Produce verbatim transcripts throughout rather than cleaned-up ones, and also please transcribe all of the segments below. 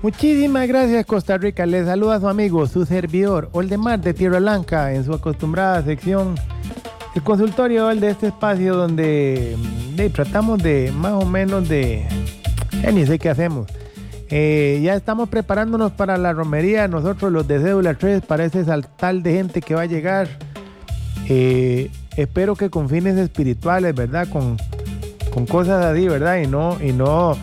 Muchísimas gracias, Costa Rica. Les saluda a su amigo, su servidor, Oldemar de Tierra Blanca, en su acostumbrada sección, el consultorio de este espacio donde de, tratamos de más o menos de... Ya ni sé qué hacemos. Eh, ya estamos preparándonos para la romería, nosotros los de Cédula tres, para ese saltal de gente que va a llegar. Eh, espero que con fines espirituales, ¿verdad? Con, con cosas así, ¿verdad? Y no... Y no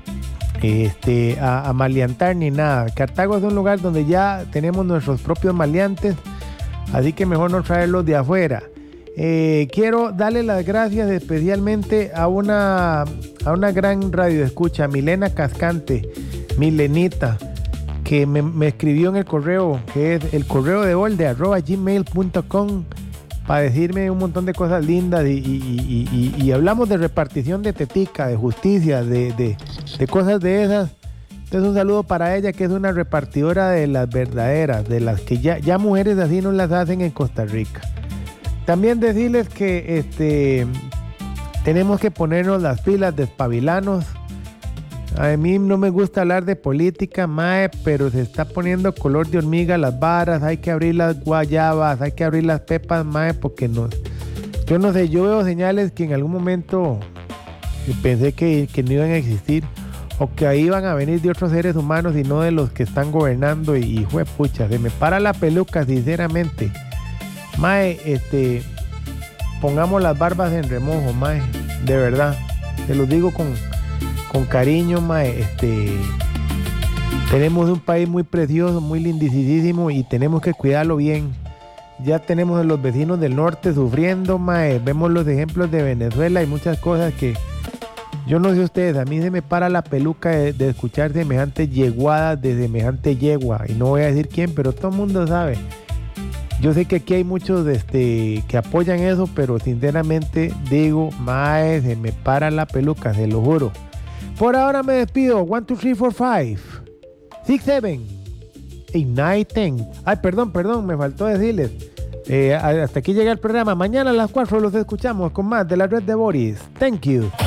Este, a, a maleantar ni nada. Cartago es un lugar donde ya tenemos nuestros propios maleantes, así que mejor no traerlos de afuera. Eh, quiero darle las gracias especialmente a una, a una gran radioescucha, Milena Cascante, Milenita, que me, me escribió en el correo, que es el correo de olde arroba gmail punto com, para decirme un montón de cosas lindas y, y, y, y, y hablamos de repartición de tetica, de justicia, de, de, de cosas de esas. Entonces un saludo para ella, que es una repartidora de las verdaderas, de las que ya, ya mujeres así no las hacen en Costa Rica. También decirles que este, tenemos que ponernos las pilas, despabilanos. A mí no me gusta hablar de política, mae, pero se está poniendo color de hormiga las varas. Hay que abrir las guayabas, hay que abrir las pepas, mae, porque no, yo no sé, yo veo señales que en algún momento pensé que, que no iban a existir, o que ahí iban a venir de otros seres humanos y no de los que están gobernando. Y, y juepucha, se me para la peluca, sinceramente. Mae, este, pongamos las barbas en remojo, mae, de verdad, te lo digo con... con cariño, mae. Este, tenemos un país muy precioso, muy lindísimo, y tenemos que cuidarlo bien. Ya tenemos a los vecinos del norte sufriendo, mae. Vemos los ejemplos de Venezuela y muchas cosas que yo no sé ustedes, a mí se me para la peluca de, de escuchar semejantes yeguadas de semejante yegua, y no voy a decir quién, pero todo el mundo sabe. Yo sé que aquí hay muchos este, que apoyan eso, pero sinceramente digo, mae, se me para la peluca, se lo juro. Por ahora me despido. one, two, three, four, five, six, seven, eight, nine, ten. Ay, perdón, perdón, me faltó decirles. Eh, hasta aquí llega el programa. Mañana a las cuatro los escuchamos con más de la red de Boris. Thank you.